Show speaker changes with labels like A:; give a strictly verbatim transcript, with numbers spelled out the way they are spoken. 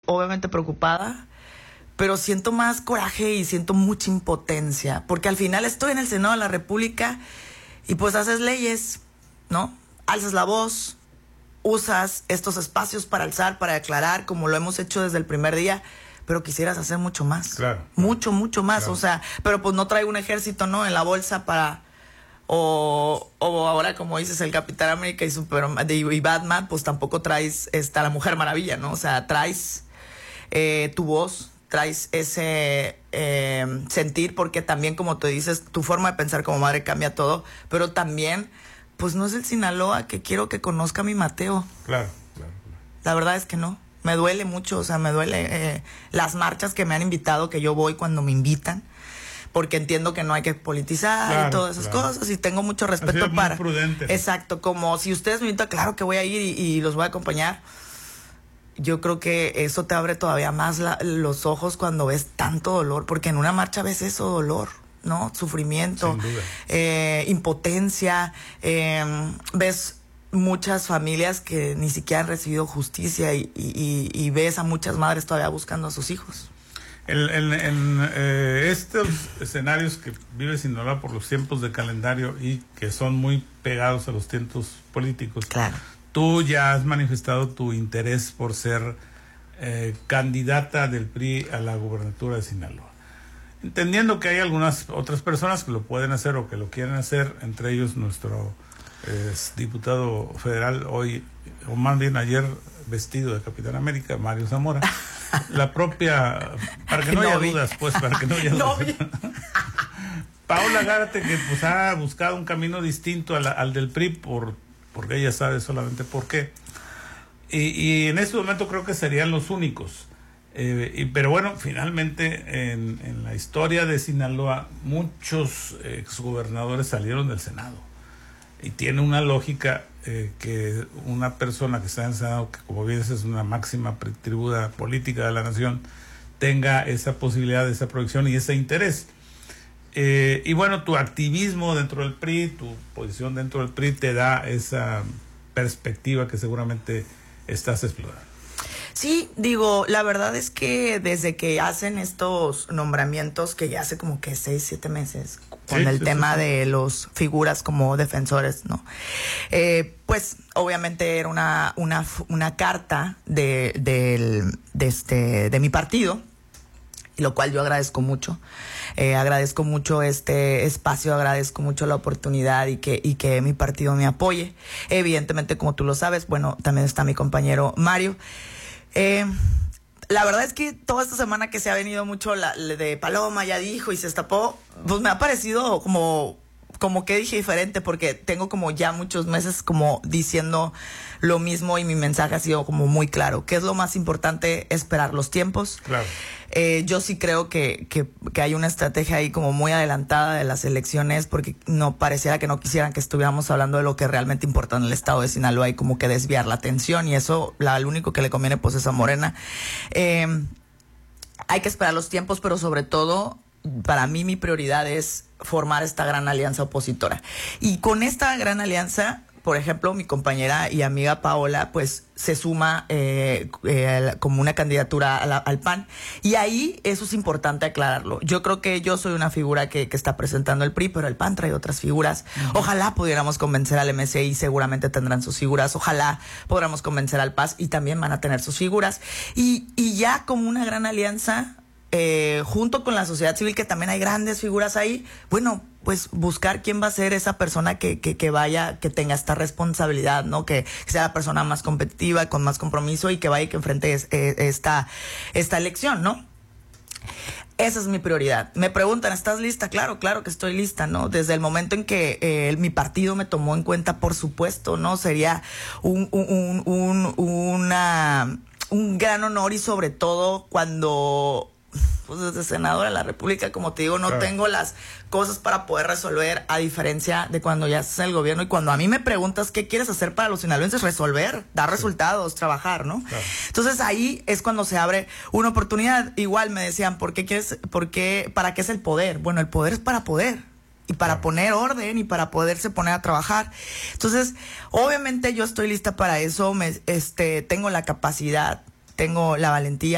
A: obviamente preocupada, pero siento más coraje y siento mucha impotencia, porque al final estoy en el Senado de la República y pues haces leyes, ¿no? Alzas la voz, usas estos espacios para alzar, para declarar, como lo hemos hecho desde el primer día, pero quisieras hacer mucho más.
B: Claro.
A: Mucho, mucho más,
B: Claro.
A: O sea, pero pues no traigo un ejército, ¿no? En la bolsa para... O, o ahora, como dices, el Capitán América y, Superman, y Batman, pues tampoco traes esta, la Mujer Maravilla, ¿no? O sea, traes eh, tu voz, traes ese eh, sentir, porque también, como tú dices, tu forma de pensar como madre cambia todo, pero también, pues no es el Sinaloa que quiero que conozca a mi Mateo.
B: Claro, claro, claro.
A: La verdad es que no. Me duele mucho, o sea, me duele eh, las marchas que me han invitado, que yo voy cuando me invitan, porque entiendo que no hay que politizar, claro, y todas esas claro. cosas, y tengo mucho respeto
B: muy
A: para...
B: prudente, ¿no?
A: Exacto, como si ustedes me invitan, claro que voy a ir y, y los voy a acompañar. Yo creo que eso te abre todavía más la, los ojos cuando ves tanto dolor, porque en una marcha ves eso, dolor, ¿no? Sufrimiento, eh, impotencia, eh, ves muchas familias que ni siquiera han recibido justicia y, y, y ves a muchas madres todavía buscando a sus hijos.
B: En, en, en eh, estos escenarios que vive Sinaloa por los tiempos de calendario y que son muy pegados a los tiempos políticos,
A: claro.
B: Tú ya has manifestado tu interés por ser eh, candidata del P R I a la gubernatura de Sinaloa. Entendiendo que hay algunas otras personas que lo pueden hacer o que lo quieren hacer, entre ellos nuestro eh, diputado federal hoy, o más bien ayer, vestido de Capitán América, Mario Zamora. La propia, para que no, no haya vi. dudas, pues, para que no haya
A: no
B: dudas. Paola Gárate, que pues ha buscado un camino distinto a la, al del P R I, por, porque ella sabe solamente por qué. Y, y en este momento creo que serían los únicos. Eh, y, pero bueno, finalmente en, en la historia de Sinaloa, muchos exgobernadores salieron del Senado. Y tiene una lógica eh, que una persona que está en el Senado, que como bien es una máxima tribuna política de la nación, tenga esa posibilidad, esa proyección y ese interés. Eh, y bueno, tu activismo dentro del P R I, tu posición dentro del P R I te da esa perspectiva que seguramente estás explorando.
A: Sí, digo, la verdad es que desde que hacen estos nombramientos, que ya hace como que seis, siete meses, con sí, el sí, tema sí, sí. de los figuras como defensores, ¿no? Eh, pues obviamente era una, una, una carta de, de, de, este, de mi partido, lo cual yo agradezco mucho. Eh, agradezco mucho este espacio, agradezco mucho la oportunidad y que, y que mi partido me apoye. Evidentemente, como tú lo sabes, bueno, también está mi compañero Mario. Eh, la verdad es que toda esta semana que se ha venido mucho la, de Paloma, ya dijo y se destapó, pues me ha parecido como, como que dije diferente, porque tengo como ya muchos meses como diciendo lo mismo y mi mensaje ha sido como muy claro. ¿Qué es lo más importante? Esperar los tiempos.
B: Claro.
A: Eh, yo sí creo que, que, que hay una estrategia ahí como muy adelantada de las elecciones, porque no pareciera que no quisieran que estuviéramos hablando de lo que realmente importa en el estado de Sinaloa y como que desviar la atención, y eso la, lo único que le conviene pues es a Morena. Eh, hay que esperar los tiempos, pero sobre todo para mí mi prioridad es formar esta gran alianza opositora. Y con esta gran alianza, por ejemplo, mi compañera y amiga Paola, pues se suma eh, eh, como una candidatura a la, al P A N. Y ahí eso es importante aclararlo. Yo creo que yo soy una figura que, que está presentando el P R I, pero el P A N trae otras figuras. Uh-huh. Ojalá pudiéramos convencer al M C I, seguramente tendrán sus figuras. Ojalá podamos convencer al P A S y también van a tener sus figuras. Y, y ya como una gran alianza, eh, junto con la sociedad civil, que también hay grandes figuras ahí, bueno, pues buscar quién va a ser esa persona que, que, que vaya, que tenga esta responsabilidad, ¿no? Que sea la persona más competitiva, con más compromiso y que vaya y que enfrente es, eh, esta, esta elección, ¿no? Esa es mi prioridad. Me preguntan, ¿estás lista? Claro, claro que estoy lista, ¿no? Desde el momento en que eh, mi partido me tomó en cuenta, por supuesto, ¿no? Sería un, un, un, una, un gran honor, y sobre todo cuando... pues desde senadora de la República, como te digo, no claro. tengo las cosas para poder resolver, a diferencia de cuando ya estás en el gobierno y cuando a mí me preguntas qué quieres hacer para los sinaloenses, resolver, dar sí. resultados, trabajar, ¿no? Claro. Entonces ahí es cuando se abre una oportunidad. Igual me decían, ¿por qué quieres, por qué, para qué es el poder? Bueno, el poder es para poder. Y para claro. poner orden y para poderse poner a trabajar. Entonces, obviamente yo estoy lista para eso, me, este, tengo la capacidad, tengo la valentía.